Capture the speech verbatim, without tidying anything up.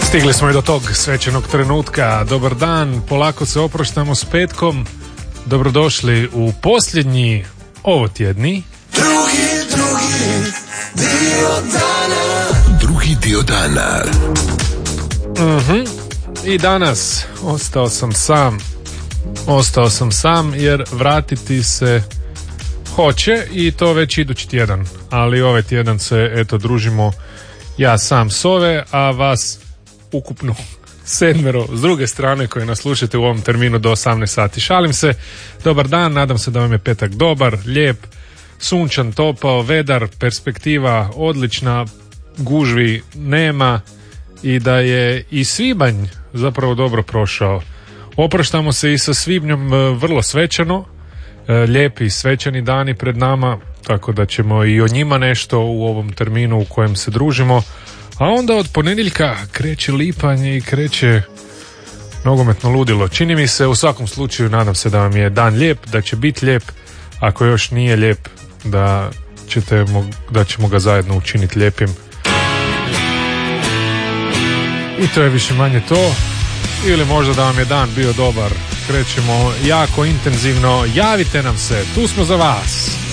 Stigli smo i do tog svečanog trenutka. Dobar dan, polako se oproštamo s petkom. Dobrodošli u posljednji ovotjedni Drugi, drugi dio dana. Drugi dio dana. uh-huh. I danas ostao sam sam Ostao sam sam jer vratiti se hoće i to već idući tjedan. Ali ovaj tjedan se eto družimo ja sam s ove, a vas ukupno sedmero s druge strane koji nas slušate u ovom terminu do osamnaest sati. Šalim se, dobar dan, nadam se da vam je petak dobar, lijep, sunčan, topao, vedar, perspektiva odlična, gužvi nema i da je i svibanj zapravo dobro prošao. Opraštamo se i sa svibnjom vrlo svečano, lijepi svečani dani pred nama, tako da ćemo i o njima nešto u ovom terminu u kojem se družimo. A onda od ponedjeljka kreće lipanj i kreće nogometno ludilo. Čini mi se, u svakom slučaju nadam se da vam je dan lijep, da će biti lijep, ako još nije lijep, da, ćete, da ćemo ga zajedno učiniti lijepim. I to je više manje to. Ili možda da vam je dan bio dobar. Krećemo jako intenzivno. Javite nam se, tu smo za vas.